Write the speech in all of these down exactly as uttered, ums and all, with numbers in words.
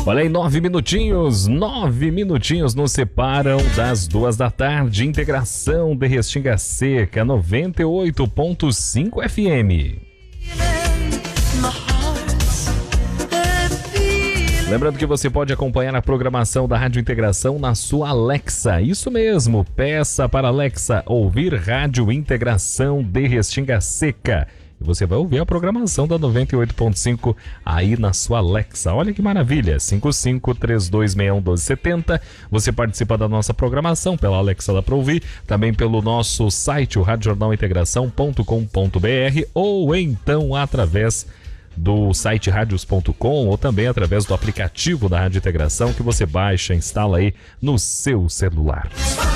Olha aí, nove minutinhos, nove minutinhos nos separam das duas da tarde. Integração de Restinga Seca, noventa e oito ponto cinco F M. Lembrando que você pode acompanhar a programação da Rádio Integração na sua Alexa. Isso mesmo, peça para a Alexa ouvir Rádio Integração de Restinga Seca. E você vai ouvir a programação da noventa e oito ponto cinco aí na sua Alexa. Olha que maravilha, cinco cinco três dois seis um um dois sete zero. Você participa da nossa programação pela Alexa, dá para ouvir, também pelo nosso site, o rádio jornal integração ponto com ponto b r, ou então através do site radios ponto com, ou também através do aplicativo da Rádio Integração, que você baixa, instala aí no seu celular.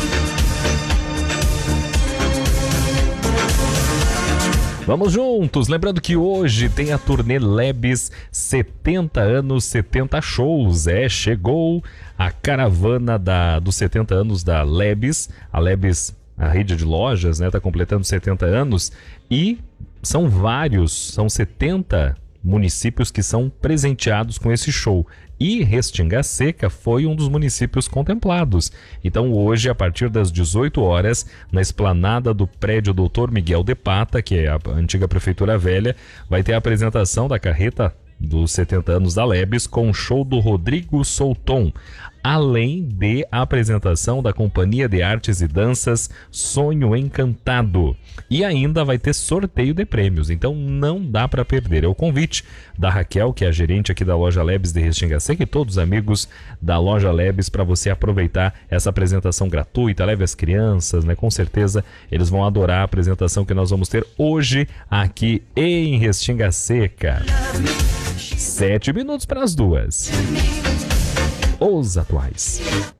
Vamos juntos, lembrando que hoje tem a turnê Lebes setenta anos, setenta shows. É, chegou a caravana da, dos setenta anos da Lebes. A Lebes, a rede de lojas, né, tá completando setenta anos, e são vários, são setenta municípios que são presenteados com esse show. E Restinga Seca foi um dos municípios contemplados. Então hoje, a partir das dezoito horas, na esplanada do prédio doutor Miguel de Pata, que é a antiga Prefeitura Velha, vai ter a apresentação da carreta dos setenta anos da Lebes com o show do Rodrigo Souton, além de a apresentação da Companhia de Artes e Danças Sonho Encantado. E ainda vai ter sorteio de prêmios, então não dá para perder. É o convite da Raquel, que é a gerente aqui da loja Lebes de Restinga Seca, e todos os amigos da loja Lebes, para você aproveitar essa apresentação gratuita. Leve as crianças, né? Com certeza eles vão adorar a apresentação que nós vamos ter hoje aqui em Restinga Seca. Sete minutos para as duas. Os atuais.